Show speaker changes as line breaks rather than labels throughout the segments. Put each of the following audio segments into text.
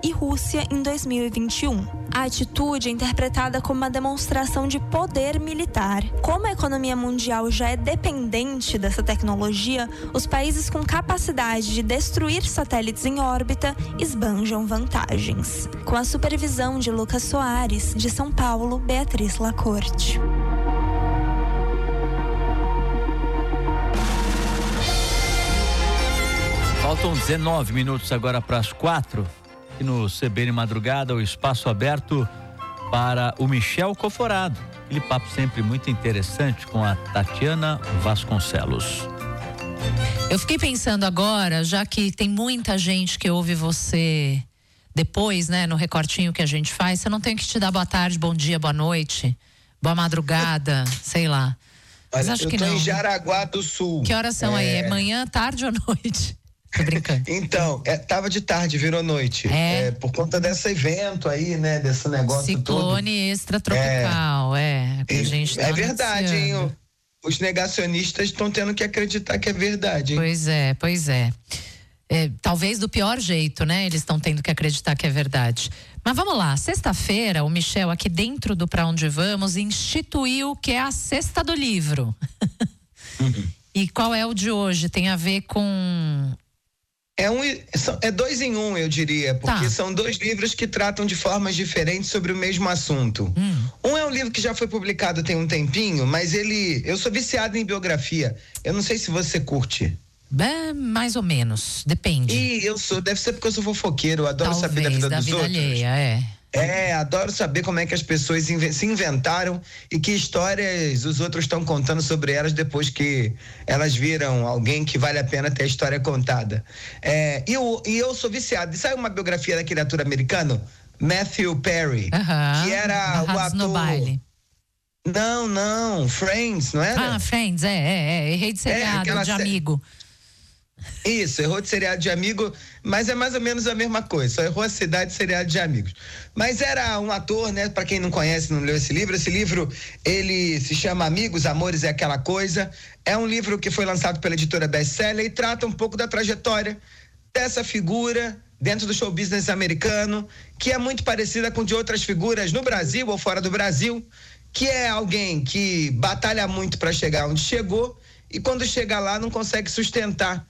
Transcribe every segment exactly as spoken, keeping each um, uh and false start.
e Rússia em dois mil e vinte e um. A atitude é interpretada como uma demonstração de poder militar. Como a economia mundial já é dependente dessa tecnologia, os países com capacidade de destruir satélites em órbita esbanjam vantagens. Com a supervisão de Lucas Soares, de São Paulo, Beatriz Lacorte.
Faltam dezenove minutos agora para as quatro. E no C B N Madrugada, o espaço aberto para o Michel Coforado. Aquele papo sempre muito interessante com a Tatiana Vasconcelos.
Eu fiquei pensando agora, já que tem muita gente que ouve você depois, né, no recortinho que a gente faz, você não tem que te dar boa tarde, bom dia, boa noite, boa madrugada, sei lá. Mas
Olha,
acho
eu
que
tô
não.
em Jaraguá do Sul.
Que horas são
é...
aí? É manhã, tarde ou noite? Tô brincando.
Então, é, tava de tarde, virou noite.
É.
É, por conta desse evento aí, né? Desse negócio
Ciclone
todo.
Ciclone extratropical, é. é, a gente tá
é verdade, hein?
anunciando.
Os negacionistas estão tendo que acreditar que é verdade, hein?
Pois é, pois é. é talvez do pior jeito, né? Eles estão tendo que acreditar que é verdade. Mas vamos lá, sexta-feira, o Michel, aqui dentro do Pra Onde Vamos, instituiu que é a Sexta do Livro. Uhum. E qual é o de hoje? Tem a ver com...
É, um, é dois em um, eu diria, porque
tá.
São dois livros que tratam de formas diferentes sobre o mesmo assunto.
Hum.
Um é um livro que já foi publicado tem um tempinho, mas ele... Eu sou viciado em biografia. Eu não sei se você curte.
É, mais ou menos, depende.
E eu sou, deve ser porque eu sou fofoqueiro, eu adoro
Talvez,
saber da vida
da
dos
vida
outros.
Alheia, é.
É, adoro saber como é que as pessoas se inventaram e que histórias os outros estão contando sobre elas depois que elas viram alguém que vale a pena ter a história contada. É, e, eu, e eu sou viciado. E sabe uma biografia daquele ator americano? Matthew Perry,
uh-huh.
que era o ator...
no baile.
Não, não, Friends, não era?
Ah, Friends, é, é, é. Errei de seriado,
é,
de
se...
amigo.
Isso, errou de seriado de amigo, mas é mais ou menos a mesma coisa, só errou a cidade de seriado de amigos. Mas era um ator, né, pra quem não conhece, não leu esse livro, esse livro, ele se chama Amigos, Amores é Aquela Coisa, é um livro que foi lançado pela editora Bestseller e trata um pouco da trajetória dessa figura dentro do show business americano, que é muito parecida com de outras figuras no Brasil ou fora do Brasil, que é alguém que batalha muito para chegar onde chegou e quando chega lá não consegue sustentar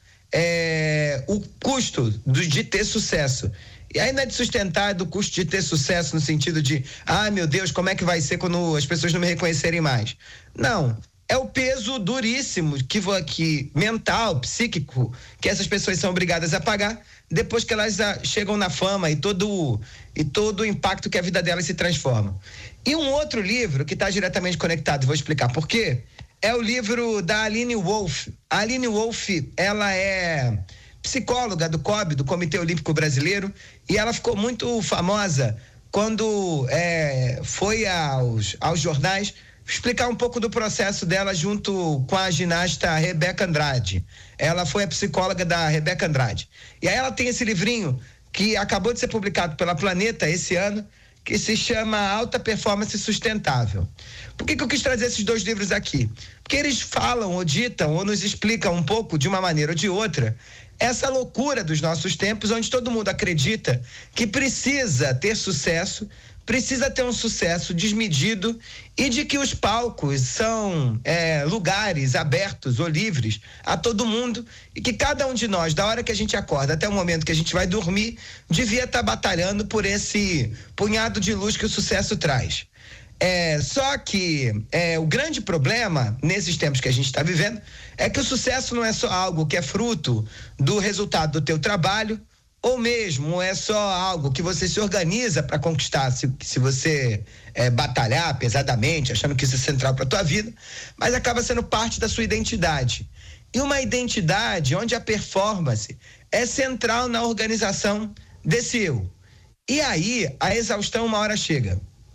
É, o custo do, de ter sucesso. E aí não é de sustentar, é do custo de ter sucesso no sentido de, ah, meu Deus, como é que vai ser quando as pessoas não me reconhecerem mais? Não, é o peso duríssimo que, que mental, psíquico, que essas pessoas são obrigadas a pagar depois que elas a, chegam na fama e todo, e todo o impacto que a vida delas se transforma. E um outro livro que está diretamente conectado, vou explicar por quê, é o livro da Aline Wolf. A Aline Wolf, ela é psicóloga do C O B, do Comitê Olímpico Brasileiro, e ela ficou muito famosa quando é, foi aos, aos jornais explicar um pouco do processo dela junto com a ginasta Rebeca Andrade. Ela foi a psicóloga da Rebeca Andrade. E aí ela tem esse livrinho que acabou de ser publicado pela Planeta esse ano, que se chama Alta Performance Sustentável. Por que que eu quis trazer esses dois livros aqui? Porque eles falam ou ditam ou nos explicam um pouco, de uma maneira ou de outra, essa loucura dos nossos tempos, onde todo mundo acredita que precisa ter sucesso, precisa ter um sucesso desmedido e de que os palcos são é, lugares abertos ou livres a todo mundo e que cada um de nós, da hora que a gente acorda até o momento que a gente vai dormir, devia estar batalhando por esse punhado de luz que o sucesso traz. É, só que é, o grande problema nesses tempos que a gente está vivendo é que o sucesso não é só algo que é fruto do resultado do teu trabalho, ou mesmo é só algo que você se organiza para conquistar, se, se você é, batalhar pesadamente, achando que isso é central para a tua vida, mas acaba sendo parte da sua identidade. E uma identidade onde a performance é central na organização desse eu. E aí, a exaustão uma hora chega.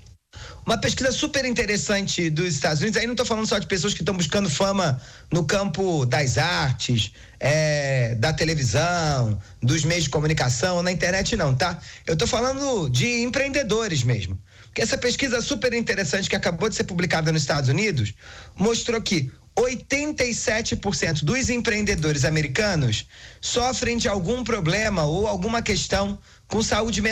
Uma pesquisa super interessante dos Estados Unidos, aí não estou falando só de pessoas que estão buscando fama no campo das artes, é, da televisão, dos meios de comunicação, na internet não, tá? Eu estou falando de empreendedores mesmo. Porque essa pesquisa super interessante que acabou de ser publicada nos Estados Unidos mostrou que oitenta e sete por cento dos empreendedores americanos sofrem de algum problema ou alguma questão com saúde mental.